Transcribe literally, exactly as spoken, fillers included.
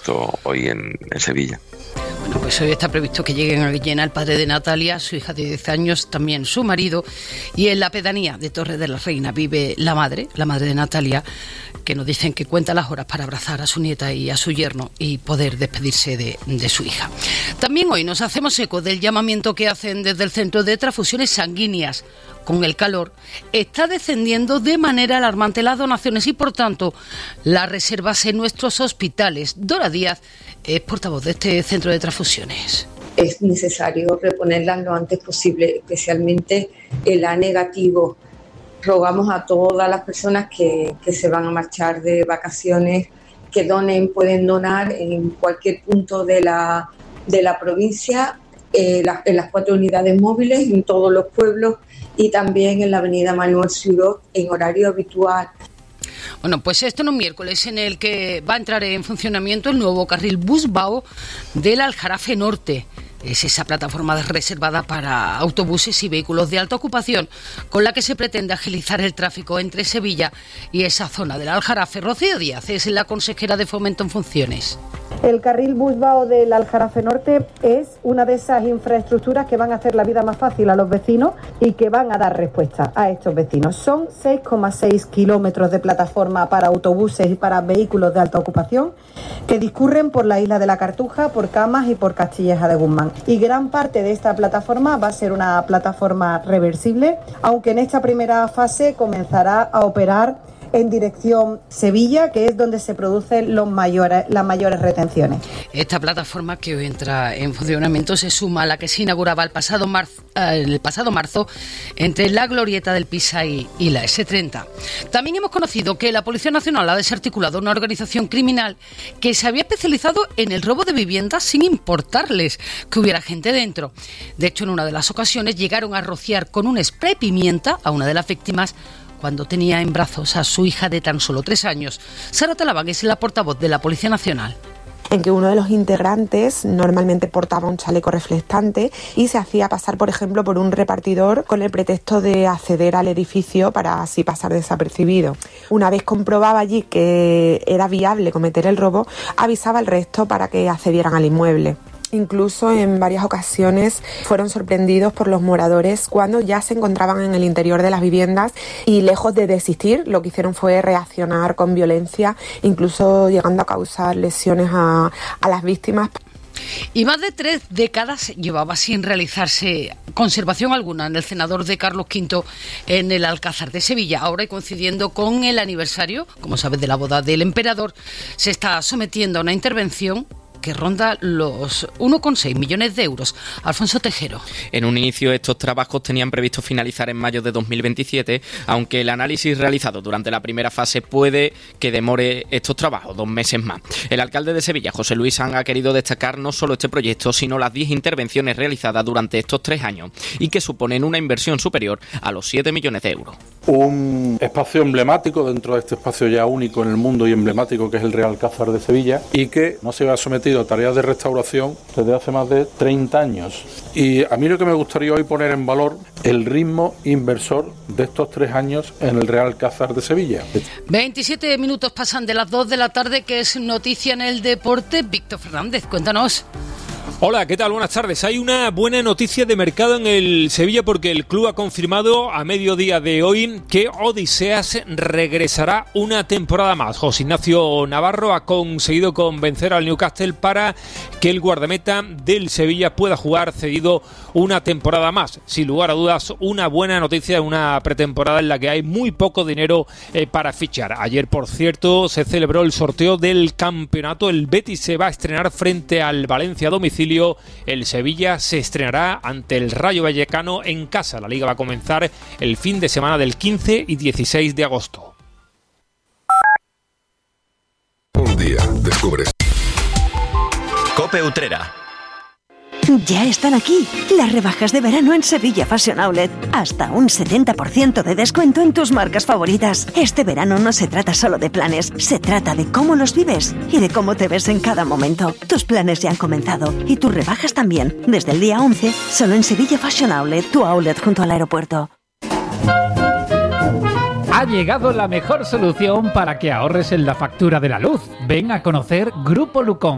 previsto hoy en, en Sevilla. Bueno, pues hoy está previsto que lleguen a Villena el padre de Natalia, su hija de diez años, también su marido, y en la pedanía de Torre de la Reina vive la madre, la madre de Natalia, que nos dicen que cuenta las horas para abrazar a su nieta y a su yerno y poder despedirse de, de su hija. También hoy nos hacemos eco del llamamiento que hacen desde el Centro de Transfusiones Sanguíneas. Con el calor, está descendiendo de manera alarmante las donaciones y, por tanto, las reservas en nuestros hospitales. Dora Díaz es portavoz de este Centro de Transfusiones. Es necesario reponerlas lo antes posible, especialmente el A negativo. Rogamos a todas las personas que, que se van a marchar de vacaciones que donen, pueden donar en cualquier punto de la, de la provincia, eh, la, en las cuatro unidades móviles, en todos los pueblos y también en la avenida Manuel Siró en horario habitual. Bueno, pues esto en un miércoles en el que va a entrar en funcionamiento el nuevo carril Busbao del Aljarafe Norte. Es esa plataforma reservada para autobuses y vehículos de alta ocupación con la que se pretende agilizar el tráfico entre Sevilla y esa zona del Aljarafe. Rocío Díaz es la consejera de Fomento en funciones. El carril Busbao del Aljarafe Norte es una de esas infraestructuras que van a hacer la vida más fácil a los vecinos y que van a dar respuesta a estos vecinos. Son seis coma seis kilómetros de plataforma para autobuses y para vehículos de alta ocupación que discurren por la isla de la Cartuja, por Camas y por Castilleja de Guzmán. Y gran parte de esta plataforma va a ser una plataforma reversible, aunque en esta primera fase comenzará a operar en dirección Sevilla, que es donde se producen los mayores, las mayores retenciones. Esta plataforma que hoy entra en funcionamiento se suma a la que se inauguraba el pasado marzo, el pasado marzo entre la Glorieta del Pisa y, y la ese treinta. También hemos conocido que la Policía Nacional ha desarticulado una organización criminal que se había especializado en el robo de viviendas sin importarles que hubiera gente dentro. De hecho, en una de las ocasiones llegaron a rociar con un spray pimienta a una de las víctimas cuando tenía en brazos a su hija de tan solo tres años. Sara Talabán es la portavoz de la Policía Nacional. En que uno de los integrantes normalmente portaba un chaleco reflectante y se hacía pasar, por ejemplo, por un repartidor con el pretexto de acceder al edificio para así pasar desapercibido. Una vez comprobaba allí que era viable cometer el robo, avisaba al resto para que accedieran al inmueble. Incluso en varias ocasiones fueron sorprendidos por los moradores cuando ya se encontraban en el interior de las viviendas y, lejos de desistir, lo que hicieron fue reaccionar con violencia, incluso llegando a causar lesiones a, a las víctimas. Y más de tres décadas llevaba sin realizarse conservación alguna en el cenador de Carlos quinto en el Alcázar de Sevilla. Ahora, y coincidiendo con el aniversario, como sabes, de la boda del emperador, se está sometiendo a una intervención que ronda los uno coma seis millones de euros. Alfonso Tejero. En un inicio, estos trabajos tenían previsto finalizar en mayo de dos mil veintisiete, aunque el análisis realizado durante la primera fase puede que demore estos trabajos dos meses más. El alcalde de Sevilla, José Luis Sanz, ha querido destacar no solo este proyecto, sino las diez intervenciones realizadas durante estos tres años y que suponen una inversión superior a los siete millones de euros. Un espacio emblemático dentro de este espacio ya único en el mundo y emblemático que es el Real Alcázar de Sevilla, y que no se había sometido a tareas de restauración desde hace más de treinta años. Y a mí lo que me gustaría hoy poner en valor el ritmo inversor de estos tres años en el Real Alcázar de Sevilla. veintisiete minutos pasan de las dos de la tarde, que es noticia en el deporte. Víctor Fernández, cuéntanos. Hola, ¿qué tal? Buenas tardes. Hay una buena noticia de mercado en el Sevilla porque el club ha confirmado a mediodía de hoy que Odiseas regresará una temporada más. José Ignacio Navarro ha conseguido convencer al Newcastle para que el guardameta del Sevilla pueda jugar cedido una temporada más. Sin lugar a dudas, una buena noticia en una pretemporada en la que hay muy poco dinero eh, para fichar. Ayer, por cierto, se celebró el sorteo del campeonato. El Betis se va a estrenar frente al Valencia a domicilio. El Sevilla se estrenará ante el Rayo Vallecano en casa. La liga va a comenzar el fin de semana del quince y dieciséis de agosto. Un día descubres. Cope Utrera. Ya están aquí las rebajas de verano en Sevilla Fashion Outlet. Hasta un setenta por ciento de descuento en tus marcas favoritas. Este verano no se trata solo de planes, se trata de cómo los vives y de cómo te ves en cada momento. Tus planes ya han comenzado y tus rebajas también. Desde el día once, solo en Sevilla Fashion Outlet, tu outlet junto al aeropuerto. Ha llegado la mejor solución para que ahorres en la factura de la luz. Ven a conocer Grupo Lucón.